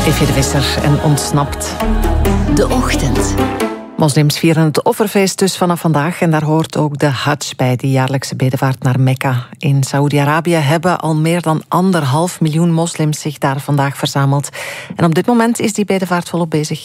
Eefje de Visser en Ontsnapt. De Ochtend. Moslims vieren het offerfeest dus vanaf vandaag en daar hoort ook de Hajj bij, die jaarlijkse bedevaart naar Mekka. In Saoedi-Arabië hebben al meer dan 1,5 miljoen moslims zich daar vandaag verzameld. En op dit moment is die bedevaart volop bezig.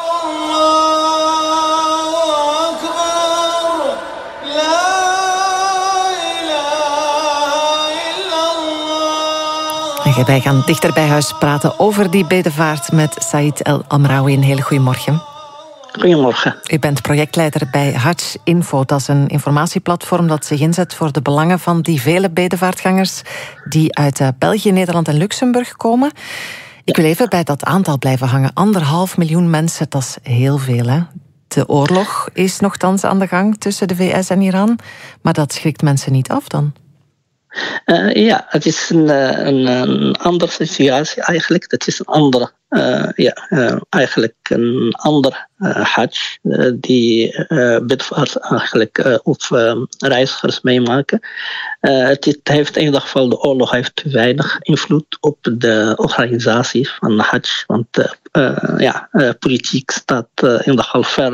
En wij gaan dichter bij huis praten over die bedevaart met Said El Amraoui. Een hele goede morgen. Goedemorgen. U bent projectleider bij Hajj Info. Dat is een informatieplatform dat zich inzet voor de belangen van die vele bedevaartgangers die uit België, Nederland en Luxemburg komen. Ik wil even bij dat aantal blijven hangen. 1,5 miljoen mensen, dat is heel veel, hè? De oorlog is nogthans aan de gang tussen de VS en Iran, maar dat schrikt mensen niet af dan? Ja, het is een andere situatie eigenlijk. Het is een andere, eigenlijk een ander Hajj die bedevaart eigenlijk of reizigers meemaken. Het heeft in ieder geval, de oorlog heeft weinig invloed op de organisatie van de Hajj. Want politiek staat in ieder geval ver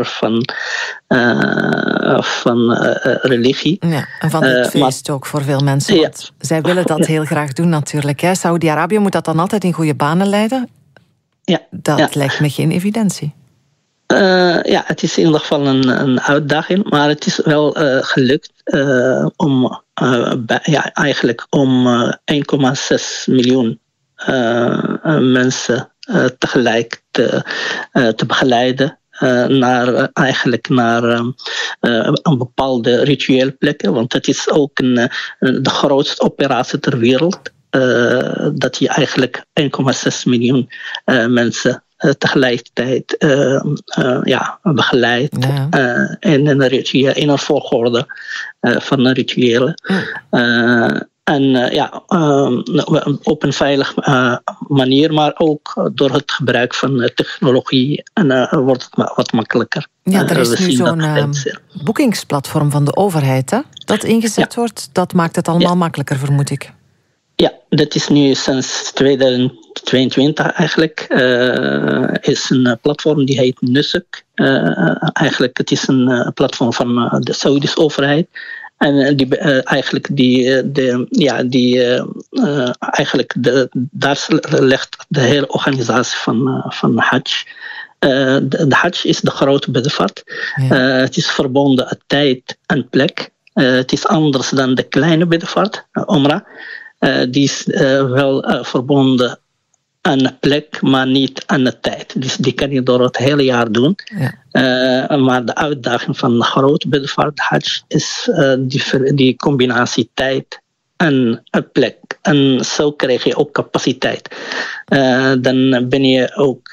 van religie. Ja, en van het feest ook voor veel mensen. Want zij willen dat heel graag doen natuurlijk. Saoedi-Arabië moet dat dan altijd in goede banen leiden. Ja, dat lijkt me geen evidentie. Het is in ieder geval een uitdaging, maar het is wel gelukt om 1,6 miljoen mensen tegelijk te begeleiden naar een bepaalde rituele plekken, want het is ook de grootste operatie ter wereld. Dat je eigenlijk 1,6 miljoen mensen tegelijkertijd begeleidt in een volgorde van een rituele. Op een veilige manier, maar ook door het gebruik van technologie wordt het wat makkelijker. Ja, er is nu zo'n boekingsplatform van de overheid, hè, dat ingezet wordt. Dat maakt het allemaal makkelijker, vermoed ik. Ja, dat is nu sinds 2022 eigenlijk. Is een platform die heet Nusuk. Eigenlijk het is een platform van de Saoedische overheid. En daar legt de hele organisatie van Hajj. De Hajj is de grote bedevaart. Het is verbonden aan tijd en plek. Het is anders dan de kleine bedevaart, Omra. Die is wel verbonden aan de plek, maar niet aan de tijd. Dus die kan je door het hele jaar doen. Ja. Maar de uitdaging van de grote bedevaart, Hajj, is die combinatie tijd en plek. En zo krijg je ook capaciteit. Dan ben je ook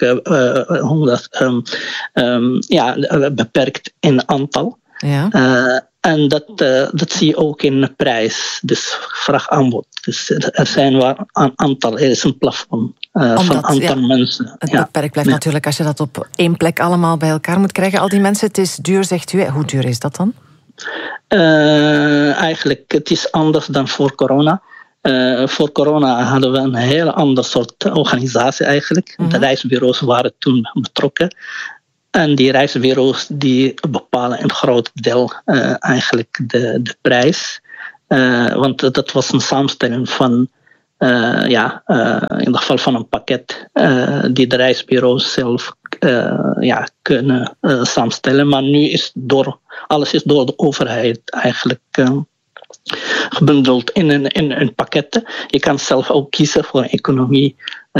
beperkt in aantal. Ja. En dat zie je ook in de prijs, dus vraag-aanbod. Dus er zijn er is een plafond van aantal mensen. Het beperkt blijft natuurlijk als je dat op één plek allemaal bij elkaar moet krijgen. Al die mensen, het is duur, zegt u. Hoe duur is dat dan? Eigenlijk, het is anders dan voor corona. Voor corona hadden we een hele ander soort organisatie eigenlijk. De reisbureaus waren toen betrokken. En die reisbureaus die bepalen een groot deel eigenlijk de prijs. Want dat was een samenstelling van, in ieder geval van een pakket die de reisbureaus zelf kunnen samenstellen. Maar nu is alles is door de overheid eigenlijk gebundeld in pakketten. Je kan zelf ook kiezen voor een economie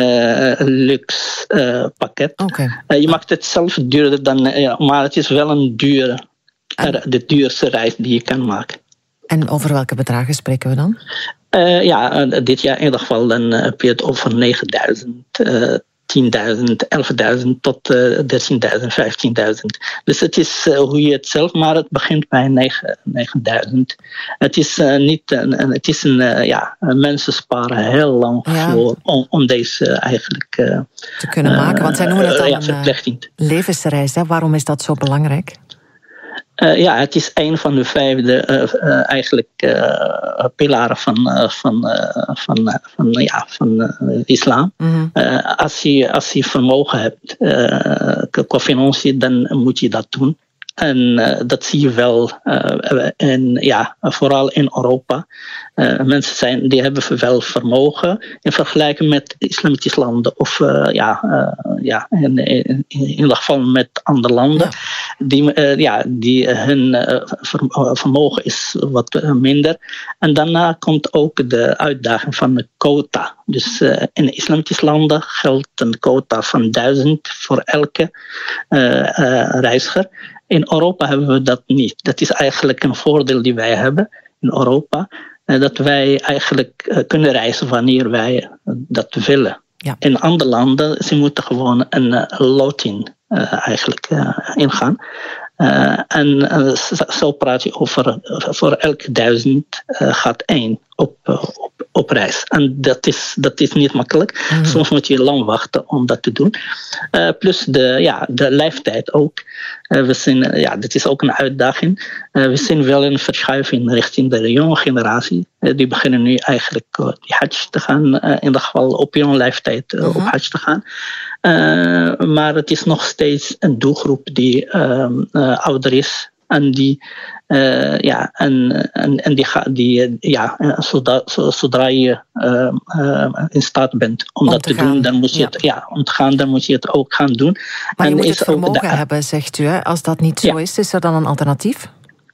luxe pakket. Je maakt het zelf duurder dan, maar het is wel de duurste reis die je kan maken. En over welke bedragen spreken we dan? Dit jaar in ieder geval dan heb je het over 9.000, 10.000, 11.000 tot 13.000, 15.000. Dus het is hoe je het zelf, maar het begint bij 9.000. Het is mensen sparen heel lang voor om deze eigenlijk te kunnen maken. Want zij noemen het dan verplichting. Levensreis. Hè? Waarom is dat zo belangrijk? Het is een van de 5 pilaren van islam. Mm-hmm. Als je vermogen hebt qua financiën, dan moet je dat doen. En dat zie je wel. Vooral in Europa. Mensen die hebben wel vermogen in vergelijking met islamitische landen. Of in ieder geval met andere landen. Ja. Die hun vermogen is wat minder. En daarna komt ook de uitdaging van de quota. Dus in islamitische landen geldt een quota van 1000 voor elke reiziger. In Europa hebben we dat niet. Dat is eigenlijk een voordeel die wij hebben in Europa. Dat wij eigenlijk kunnen reizen wanneer wij dat willen. Ja. In andere landen, ze moeten gewoon een loting ingaan. Zo praat je over voor elke 1000 gaat 1 op reis. En dat is niet makkelijk. Mm-hmm. Soms moet je lang wachten om dat te doen. Plus de leeftijd ook. We zien, dit is ook een uitdaging. We zien wel een verschuiving richting de jonge generatie. Die beginnen nu eigenlijk die hajj te gaan. In ieder geval op jonge leeftijd op hajj te gaan. Maar het is nog steeds een doelgroep die ouder is. En zodra je in staat bent om dat te doen, dan moet je dan moet je het ook gaan doen. Maar je moet het vermogen hebben, zegt u. Hè? Als dat niet zo is er dan een alternatief?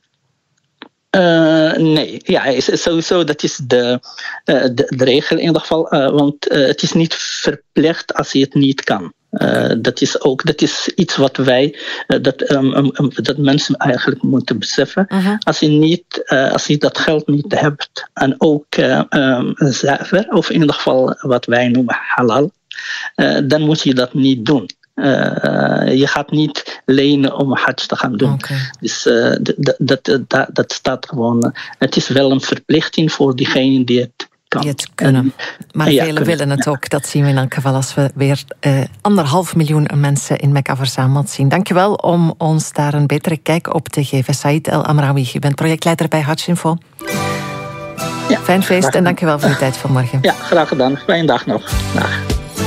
Nee, sowieso dat is de regel in ieder geval. Want het is niet verplicht als je het niet kan. Dat is iets wat wij, dat mensen eigenlijk moeten beseffen. Uh-huh. Als je dat geld niet hebt en ook zuiver, of in ieder geval wat wij noemen halal, dan moet je dat niet doen. Je gaat niet lenen om hajj te gaan doen. Okay. Dus dat staat gewoon. Het is wel een verplichting voor diegenen die het kan. Die het kunnen. Maar velen willen het ook. Dat zien we in elk geval als we weer 1,5 miljoen mensen in Mekka verzameld zien. Dankjewel om ons daar een betere kijk op te geven. Said El Amraoui, je bent projectleider bij Hajj Info. Fijn feest en dankjewel voor de tijd vanmorgen. Ja, graag gedaan. Fijne dag nog. Dag.